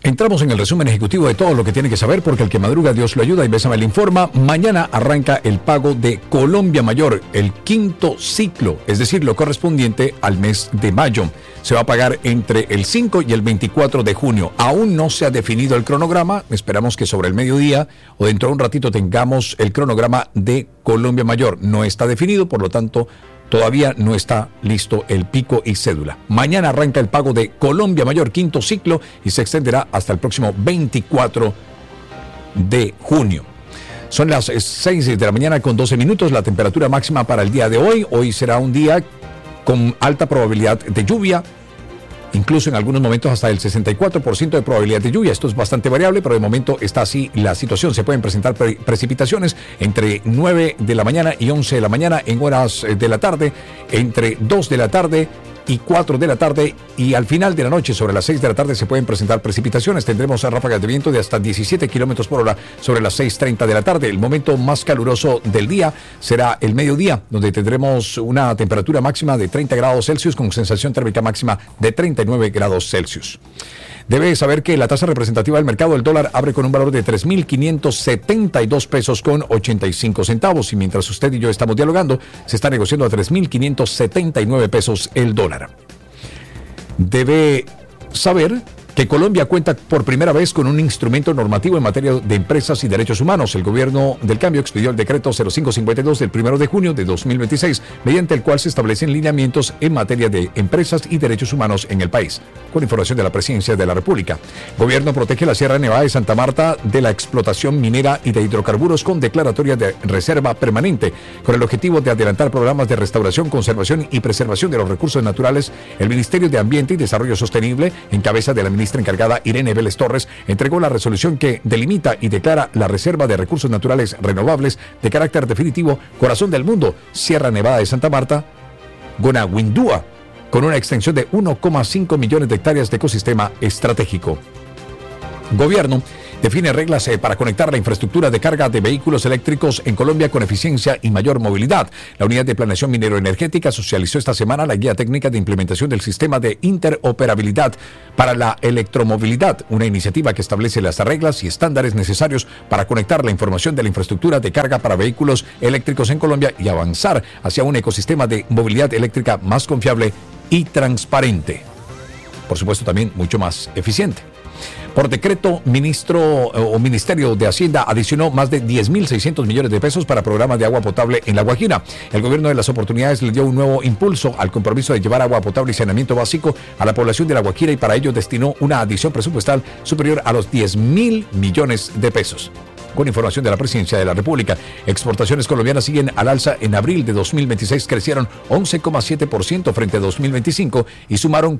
Entramos en el resumen ejecutivo de todo lo que tiene que saber, porque el que madruga Dios lo ayuda y Bésame le informa. Mañana arranca el pago de Colombia Mayor, el quinto ciclo, es decir, lo correspondiente al mes de mayo. Se va a pagar entre el 5 y el 24 de junio. Aún no se ha definido el cronograma. Esperamos que sobre el mediodía o dentro de un ratito tengamos el cronograma de Colombia Mayor. No está definido, por lo tanto, todavía no está listo el pico y cédula. Mañana arranca el pago de Colombia Mayor, quinto ciclo, y se extenderá hasta el próximo 24 de junio. Son las 6 de la mañana con 12 minutos. La temperatura máxima para el día de hoy. Hoy será un día con alta probabilidad de lluvia, incluso en algunos momentos hasta el 64% de probabilidad de lluvia. Esto es bastante variable, pero de momento está así la situación. Se pueden presentar precipitaciones entre 9 de la mañana y 11 de la mañana en horas de la tarde, entre 2 de la tarde y 4 de la tarde, y al final de la noche, sobre las 6 de la tarde, se pueden presentar precipitaciones. Tendremos ráfagas de viento de hasta 17 kilómetros por hora sobre las 6:30 de la tarde. El momento más caluroso del día será el mediodía, donde tendremos una temperatura máxima de 30 grados Celsius con sensación térmica máxima de 39 grados Celsius. Debe saber que la tasa representativa del mercado del dólar abre con un valor de 3.572 pesos con 85 centavos, y mientras usted y yo estamos dialogando, se está negociando a 3.579 pesos el dólar. Debe saber que Colombia cuenta por primera vez con un instrumento normativo en materia de empresas y derechos humanos. El gobierno del cambio expidió el decreto 0552 del 1 de junio de 2026, mediante el cual se establecen lineamientos en materia de empresas y derechos humanos en el país. Con información de la Presidencia de la República. Gobierno protege la Sierra Nevada de Santa Marta de la explotación minera y de hidrocarburos con declaratoria de reserva permanente. Con el objetivo de adelantar programas de restauración, conservación y preservación de los recursos naturales, el Ministerio de Ambiente y Desarrollo Sostenible, en cabeza de la ministra encargada Irene Vélez Torres, entregó la resolución que delimita y declara la reserva de recursos naturales renovables de carácter definitivo Corazón del Mundo, Sierra Nevada de Santa Marta, Gonaguindúa, con una extensión de 1,5 millones de hectáreas de ecosistema estratégico. Gobierno define reglas para conectar la infraestructura de carga de vehículos eléctricos en Colombia con eficiencia y mayor movilidad. La Unidad de Planeación Minero-Energética socializó esta semana la guía técnica de implementación del sistema de interoperabilidad para la electromovilidad, una iniciativa que establece las reglas y estándares necesarios para conectar la información de la infraestructura de carga para vehículos eléctricos en Colombia y avanzar hacia un ecosistema de movilidad eléctrica más confiable y transparente. Por supuesto, también mucho más eficiente. Por decreto, Ministerio de Hacienda adicionó más de 10.600 millones de pesos para programas de agua potable en La Guajira. El gobierno de las oportunidades le dio un nuevo impulso al compromiso de llevar agua potable y saneamiento básico a la población de La Guajira, y para ello destinó una adición presupuestal superior a los 10.000 millones de pesos. Con información de la Presidencia de la República, exportaciones colombianas siguen al alza. En abril de 2026 crecieron 11,7% frente a 2025 y sumaron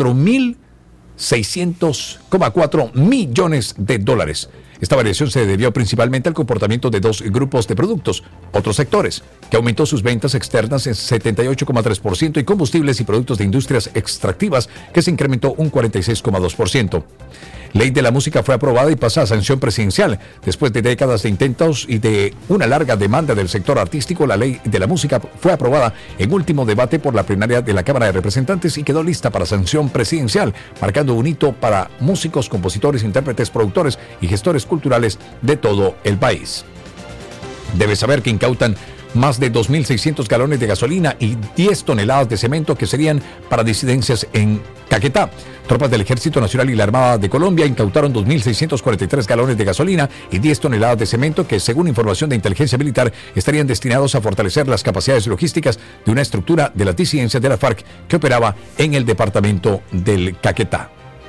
4.600,4 millones de dólares. Esta variación se debió principalmente al comportamiento de dos grupos de productos. Otros sectores, que aumentó sus ventas externas en 78,3%, y combustibles y productos de industrias extractivas, que se incrementó un 46,2%. Ley de la música fue aprobada y pasa a sanción presidencial. Después de décadas de intentos y de una larga demanda del sector artístico, la ley de la música fue aprobada en último debate por la plenaria de la Cámara de Representantes y quedó lista para sanción presidencial, marcando un hito para músicos, compositores, intérpretes, productores y gestores culturales de todo el país. Debe saber que incautan más de 2.600 galones de gasolina y 10 toneladas de cemento que serían para disidencias en Caquetá. Tropas del Ejército Nacional y la Armada de Colombia incautaron 2.643 galones de gasolina y 10 toneladas de cemento que, según información de inteligencia militar, estarían destinados a fortalecer las capacidades logísticas de una estructura de las disidencias de la FARC que operaba en el departamento del Caquetá.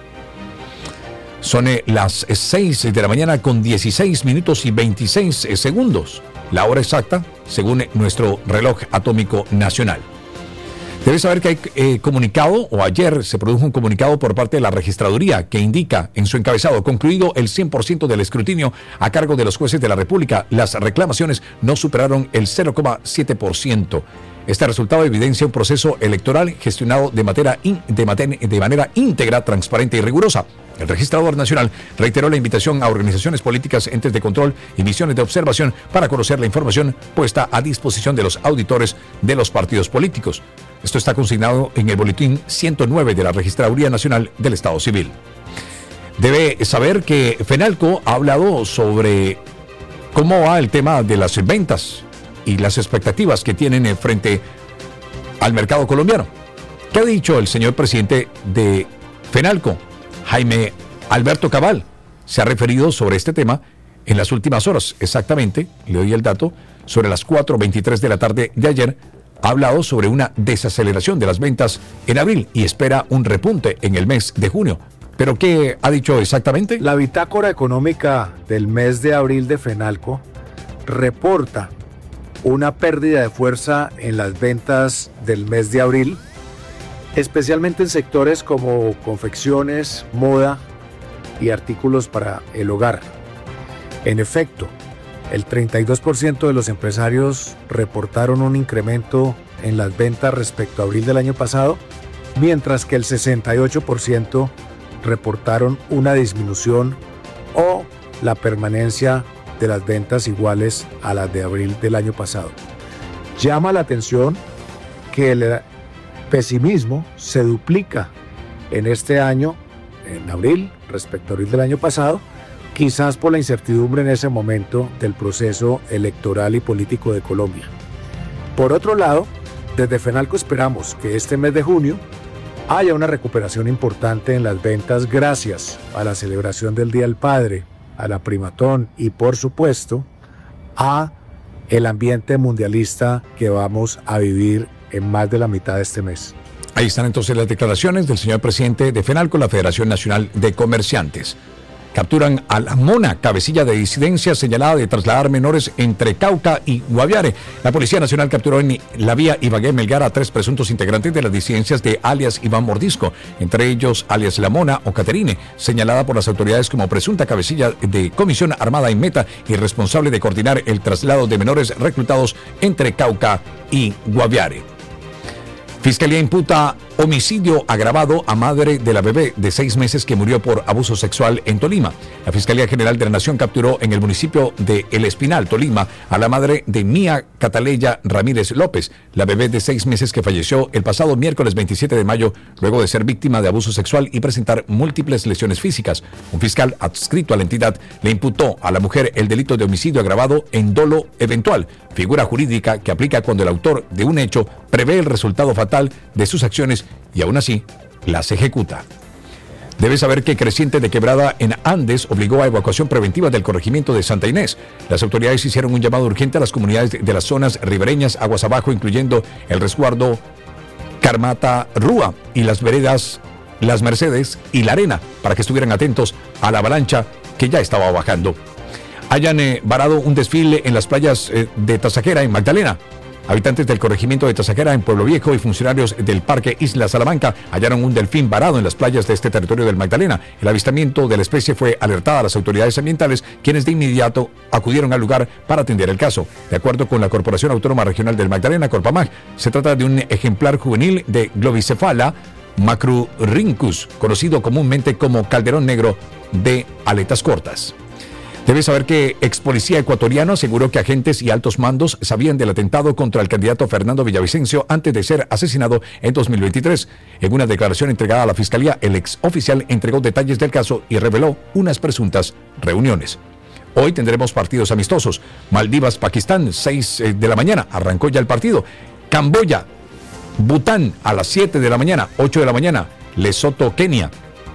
Son las 6 de la mañana con 16 minutos y 26 segundos. La hora exacta, según nuestro reloj atómico nacional. Debe saber que hay comunicado, o ayer se produjo un comunicado por parte de la Registraduría que indica en su encabezado: concluido el 100% del escrutinio a cargo de los jueces de la República, las reclamaciones no superaron el 0,7%. Este resultado evidencia un proceso electoral gestionado de manera íntegra, transparente y rigurosa. El registrador nacional reiteró la invitación a organizaciones políticas, entes de control y misiones de observación para conocer la información puesta a disposición de los auditores de los partidos políticos. Esto está consignado en el boletín 109 de la Registraduría Nacional del Estado Civil. Debe saber que Fenalco ha hablado sobre cómo va el tema de las ventas y las expectativas que tienen frente al mercado colombiano. ¿Qué ha dicho el señor presidente de Fenalco, Jaime Alberto Cabal? Se ha referido sobre este tema en las últimas horas. Exactamente, le doy el dato, sobre las 4:23 de la tarde de ayer, ha hablado sobre una desaceleración de las ventas en abril y espera un repunte en el mes de junio. ¿Pero qué ha dicho exactamente? La bitácora económica del mes de abril de Fenalco reporta una pérdida de fuerza en las ventas del mes de abril, especialmente en sectores como confecciones, moda y artículos para el hogar. En efecto, el 32% de los empresarios reportaron un incremento en las ventas respecto a abril del año pasado, mientras que el 68% reportaron una disminución o la permanencia de las ventas iguales a las de abril del año pasado. Llama la atención que el pesimismo se duplica en este año, en abril, respecto a abril del año pasado, quizás por la incertidumbre en ese momento del proceso electoral y político de Colombia. Por otro lado, desde Fenalco esperamos que este mes de junio haya una recuperación importante en las ventas gracias a la celebración del Día del Padre, a la Primatón y, por supuesto, a el ambiente mundialista que vamos a vivir en más de la mitad de este mes. Ahí están entonces las declaraciones del señor presidente de Fenalco, la Federación Nacional de Comerciantes. Capturan a la Mona, cabecilla de disidencia señalada de trasladar menores entre Cauca y Guaviare. La Policía Nacional capturó en la vía Ibagué-Melgar a 3 presuntos integrantes de las disidencias de alias Iván Mordisco, entre ellos alias La Mona o Caterine, señalada por las autoridades como presunta cabecilla de comisión armada en Meta y responsable de coordinar el traslado de menores reclutados entre Cauca y Guaviare. Fiscalía imputa homicidio agravado a madre de la bebé de 6 meses que murió por abuso sexual en Tolima. La Fiscalía General de la Nación capturó en el municipio de El Espinal, Tolima, a la madre de Mía Cataleya Ramírez López, la bebé de 6 meses que falleció el pasado miércoles 27 de mayo luego de ser víctima de abuso sexual y presentar múltiples lesiones físicas. Un fiscal adscrito a la entidad le imputó a la mujer el delito de homicidio agravado en dolo eventual, figura jurídica que aplica cuando el autor de un hecho prevé el resultado fatal de sus acciones y aún así las ejecuta. Debe saber que creciente de quebrada en Andes obligó a evacuación preventiva del corregimiento de Santa Inés. Las autoridades hicieron un llamado urgente a las comunidades de las zonas ribereñas aguas abajo, incluyendo el resguardo Carmata Rúa y las veredas Las Mercedes y La Arena, para que estuvieran atentos a la avalancha que ya estaba bajando. Hayan varado un desfile en las playas de Tasajera, en Magdalena. Habitantes del corregimiento de Tasajera en Pueblo Viejo y funcionarios del Parque Isla Salamanca hallaron un delfín varado en las playas de este territorio del Magdalena. El avistamiento de la especie fue alertada a las autoridades ambientales, quienes de inmediato acudieron al lugar para atender el caso. De acuerdo con la Corporación Autónoma Regional del Magdalena, Corpamag, se trata de un ejemplar juvenil de Globicephala macrorhynchus, conocido comúnmente como calderón negro de aletas cortas. Debe saber que ex policía ecuatoriano aseguró que agentes y altos mandos sabían del atentado contra el candidato Fernando Villavicencio antes de ser asesinado en 2023. En una declaración entregada a la Fiscalía, el ex oficial entregó detalles del caso y reveló unas presuntas reuniones. Hoy tendremos partidos amistosos. Maldivas, Pakistán, 6 de la mañana, arrancó ya el partido. Camboya, Bután, a las 7 de la mañana, 8 de la mañana. Lesoto, Kenia,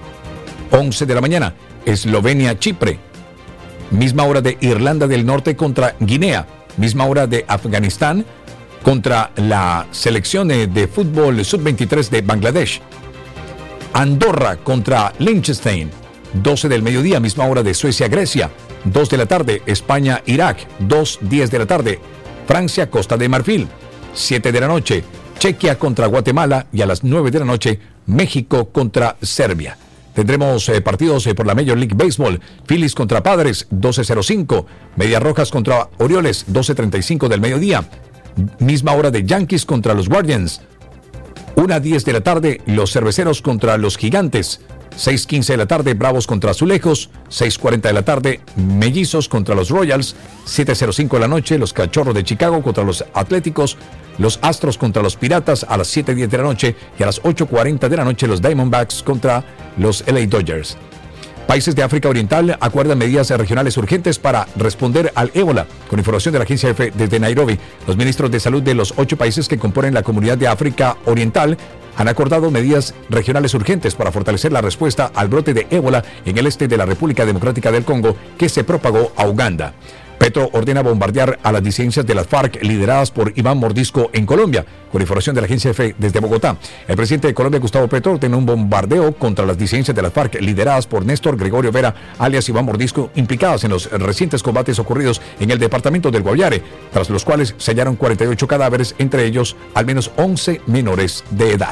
11 de la mañana. Eslovenia, Chipre. Misma hora de Irlanda del Norte contra Guinea. Misma hora de Afganistán contra la selección de fútbol sub-23 de Bangladesh. Andorra contra Liechtenstein. 12 del mediodía, misma hora de Suecia-Grecia. 2 de la tarde, España-Irak. 2:10 de la tarde, Francia-Costa de Marfil. 7 de la noche, Chequia contra Guatemala. Y a las 9 de la noche, México contra Serbia. Tendremos partidos por la Major League Baseball. Phillies contra Padres, 12:05. Medias Rojas contra Orioles, 12:35 del mediodía. Misma hora de Yankees contra los Guardians. 1:10 de la tarde, los Cerveceros contra los Gigantes. 6:15 de la tarde, Bravos contra Azulejos. 6:40 de la tarde, Mellizos contra los Royals. 7:05 de la noche, los Cachorros de Chicago contra los Atléticos. Los Astros contra los Piratas a las 7:10 de la noche. Y a las 8:40 de la noche, los Diamondbacks contra los LA Dodgers. Países de África Oriental acuerdan medidas regionales urgentes para responder al ébola. Con información de la agencia EFE desde Nairobi, los ministros de salud de los 8 países que componen la Comunidad de África Oriental han acordado medidas regionales urgentes para fortalecer la respuesta al brote de ébola en el este de la República Democrática del Congo que se propagó a Uganda. Petro ordena bombardear a las disidencias de las FARC lideradas por Iván Mordisco en Colombia. Con información de la agencia EFE desde Bogotá, el presidente de Colombia, Gustavo Petro, ordenó un bombardeo contra las disidencias de las FARC lideradas por Néstor Gregorio Vera, alias Iván Mordisco, implicadas en los recientes combates ocurridos en el departamento del Guaviare, tras los cuales se hallaron 48 cadáveres, entre ellos al menos 11 menores de edad.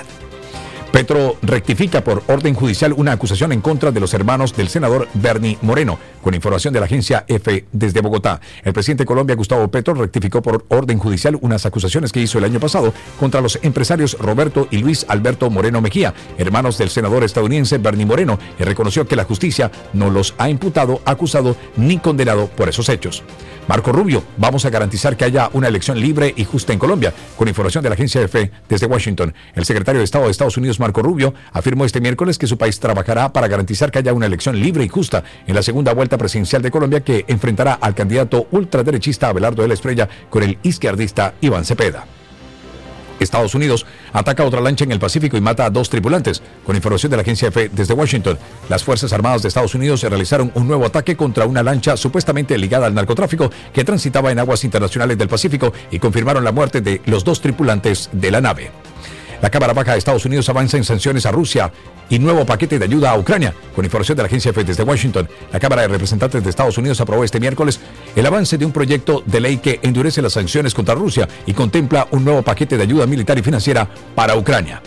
Petro rectifica por orden judicial una acusación en contra de los hermanos del senador Bernie Moreno. Con información de la agencia EFE desde Bogotá, el presidente de Colombia, Gustavo Petro, rectificó por orden judicial unas acusaciones que hizo el año pasado contra los empresarios Roberto y Luis Alberto Moreno Mejía, hermanos del senador estadounidense Bernie Moreno, y reconoció que la justicia no los ha imputado, acusado ni condenado por esos hechos. Marco Rubio, vamos a garantizar que haya una elección libre y justa en Colombia. Con información de la agencia EFE desde Washington, el secretario de Estado de Estados Unidos, Marco Rubio, afirmó este miércoles que su país trabajará para garantizar que haya una elección libre y justa en la segunda vuelta presidencial de Colombia, que enfrentará al candidato ultraderechista Abelardo de la Espriella con el izquierdista Iván Cepeda. Estados Unidos ataca otra lancha en el Pacífico y mata a 2 tripulantes. Con información de la agencia EFE desde Washington, las Fuerzas Armadas de Estados Unidos realizaron un nuevo ataque contra una lancha supuestamente ligada al narcotráfico que transitaba en aguas internacionales del Pacífico y confirmaron la muerte de los 2 tripulantes de la nave. La Cámara Baja de Estados Unidos avanza en sanciones a Rusia y nuevo paquete de ayuda a Ucrania. Con información de la agencia EFE desde Washington, la Cámara de Representantes de Estados Unidos aprobó este miércoles el avance de un proyecto de ley que endurece las sanciones contra Rusia y contempla un nuevo paquete de ayuda militar y financiera para Ucrania.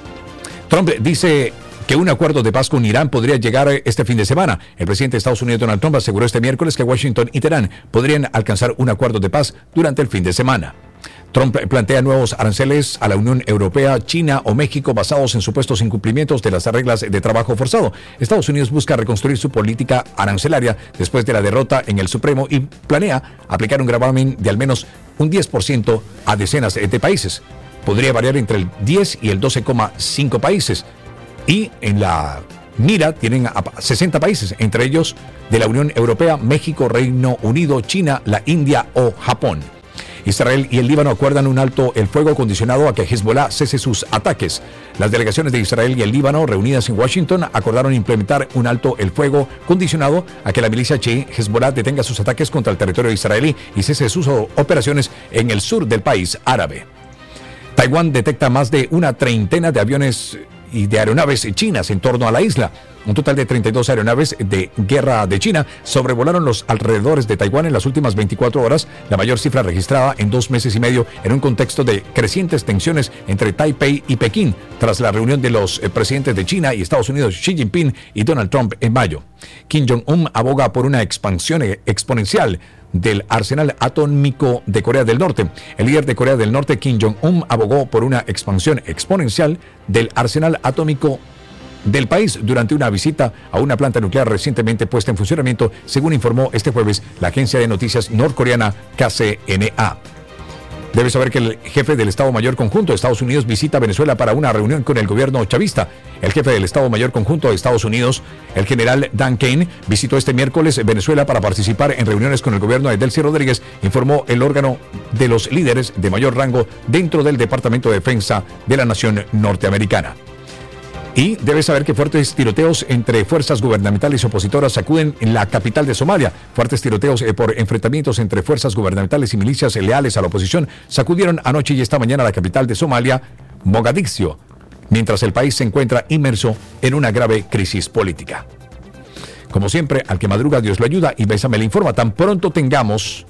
Trump dice que un acuerdo de paz con Irán podría llegar este fin de semana. El presidente de Estados Unidos, Donald Trump, aseguró este miércoles que Washington y Teherán podrían alcanzar un acuerdo de paz durante el fin de semana. Trump plantea nuevos aranceles a la Unión Europea, China o México basados en supuestos incumplimientos de las reglas de trabajo forzado. Estados Unidos busca reconstruir su política arancelaria después de la derrota en el Supremo y planea aplicar un gravamen de al menos un 10% a decenas de países. Podría variar entre el 10 y el 12,5 países. Y en la mira tienen a 60 países, entre ellos de la Unión Europea, México, Reino Unido, China, la India o Japón. Israel y el Líbano acuerdan un alto el fuego condicionado a que Hezbollah cese sus ataques. Las delegaciones de Israel y el Líbano, reunidas en Washington, acordaron implementar un alto el fuego condicionado a que la milicia chií Hezbollah detenga sus ataques contra el territorio israelí y cese sus operaciones en el sur del país árabe. Taiwán detecta más de una treintena de aviones y de aeronaves chinas en torno a la isla. Un total de 32 aeronaves de guerra de China sobrevolaron los alrededores de Taiwán en las últimas 24 horas, la mayor cifra registrada en 2 meses y medio, en un contexto de crecientes tensiones entre Taipei y Pekín, tras la reunión de los presidentes de China y Estados Unidos, Xi Jinping y Donald Trump, en mayo. Kim Jong-un aboga por una expansión exponencial del arsenal atómico de Corea del Norte. El líder de Corea del Norte, Kim Jong-un, abogó por una expansión exponencial del arsenal atómico del país durante una visita a una planta nuclear recientemente puesta en funcionamiento, según informó este jueves la agencia de noticias norcoreana KCNA. Debe saber que el jefe del Estado Mayor Conjunto de Estados Unidos visita Venezuela para una reunión con el gobierno chavista. El jefe del Estado Mayor Conjunto de Estados Unidos, el general Dan Kane, visitó este miércoles Venezuela para participar en reuniones con el gobierno de Delcy Rodríguez, informó el órgano de los líderes de mayor rango dentro del Departamento de Defensa de la nación norteamericana. Y debe saber que fuertes tiroteos entre fuerzas gubernamentales y opositoras sacuden en la capital de Somalia. Fuertes tiroteos por enfrentamientos entre fuerzas gubernamentales y milicias leales a la oposición sacudieron anoche y esta mañana la capital de Somalia, Mogadiscio, mientras el país se encuentra inmerso en una grave crisis política. Como siempre, al que madruga Dios lo ayuda y Bésame le informa. Tan pronto tengamos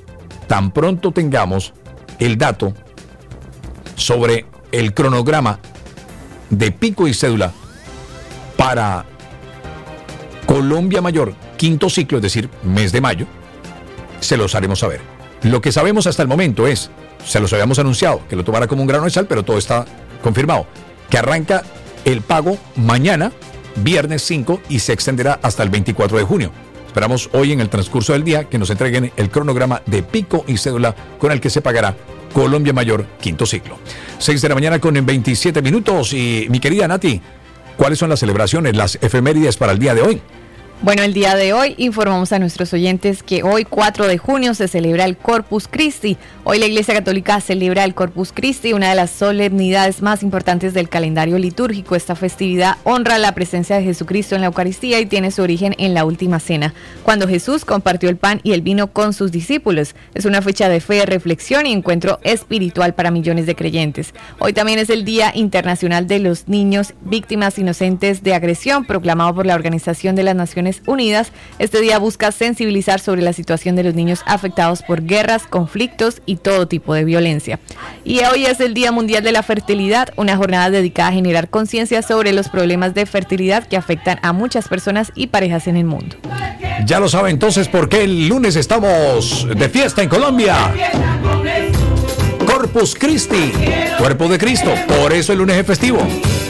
el dato sobre el cronograma de pico y cédula para Colombia Mayor, quinto ciclo, es decir, mes de mayo, se los haremos saber. Lo que sabemos hasta el momento es, se los habíamos anunciado, que lo tomara como un grano de sal, pero todo está confirmado, que arranca el pago mañana, viernes 5, y se extenderá hasta el 24 de junio. Esperamos hoy en el transcurso del día que nos entreguen el cronograma de pico y cédula con el que se pagará Colombia Mayor, quinto ciclo. 6 de la mañana con 27 minutos y mi querida Nati, ¿cuáles son las celebraciones, las efemérides para el día de hoy? Bueno, el día de hoy informamos a nuestros oyentes que hoy 4 de junio se celebra el Corpus Christi. Hoy la Iglesia Católica celebra el Corpus Christi, una de las solemnidades más importantes del calendario litúrgico. Esta festividad honra la presencia de Jesucristo en la Eucaristía y tiene su origen en la Última Cena, cuando Jesús compartió el pan y el vino con sus discípulos. Es una fecha de fe, reflexión y encuentro espiritual para millones de creyentes. Hoy también es el Día Internacional de los Niños Víctimas Inocentes de Agresión, proclamado por la Organización de las Naciones Unidas. Este día busca sensibilizar sobre la situación de los niños afectados por guerras, conflictos y todo tipo de violencia. Y hoy es el Día Mundial de la Fertilidad, una jornada dedicada a generar conciencia sobre los problemas de fertilidad que afectan a muchas personas y parejas en el mundo. Ya lo sabe entonces por qué el lunes estamos de fiesta en Colombia. Corpus Christi, cuerpo de Cristo, por eso el lunes es festivo.